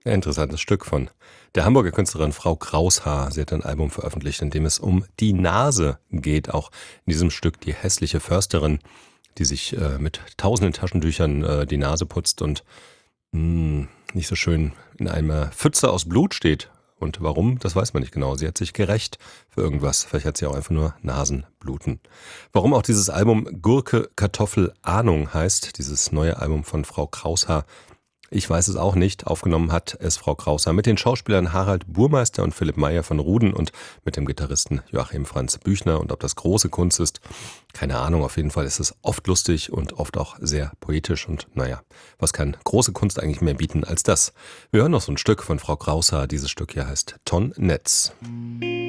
Ein interessantes Stück von der Hamburger Künstlerin Frau Kraushaar. Sie hat ein Album veröffentlicht, in dem es um die Nase geht. Auch in diesem Stück die hässliche Försterin, die sich mit tausenden Taschentüchern die Nase putzt und nicht so schön in einer Pfütze aus Blut steht. Und warum, das weiß man nicht genau. Sie hat sich gerächt für irgendwas. Vielleicht hat sie auch einfach nur Nasenbluten. Warum auch dieses Album Gurke, Kartoffel, Ahnung heißt, dieses neue Album von Frau Kraushaar, ich weiß es auch nicht. Aufgenommen hat es Frau Kraushaar mit den Schauspielern Harald Burmeister und Philipp Meyer von Ruden und mit dem Gitarristen Joachim Franz Büchner. Und ob das große Kunst ist, keine Ahnung. Auf jeden Fall ist es oft lustig und oft auch sehr poetisch. Und naja, was kann große Kunst eigentlich mehr bieten als das? Wir hören noch so ein Stück von Frau Kraushaar. Dieses Stück hier heißt Ton Netz.